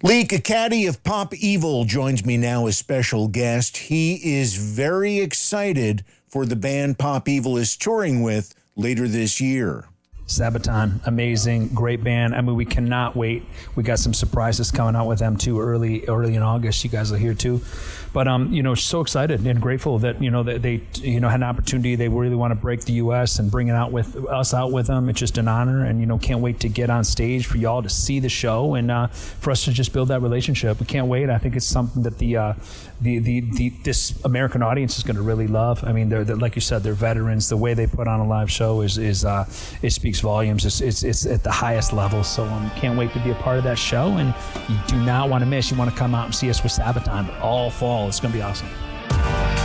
Lee Caccati of Pop Evil joins me now as special guest. He is very excited for the band Pop Evil is touring with later this year. Sabaton, amazing, great band. I mean, we cannot wait. We got some surprises coming out with them too early in August. You guys will hear too. But so excited and grateful that that they had an opportunity. They really want to break the U.S. and bring it out with them. It's just an honor, and can't wait to get on stage for y'all to see the show and for us to just build that relationship. We can't wait. I think it's something that this American audience is going to really love. I mean, they're like you said, they're veterans. The way they put on a live show is it speaks volumes. It's at the highest level. So can't wait to be a part of that show. And you do not want to miss. You want to come out and see us with Sabaton all fall. It's going to be awesome.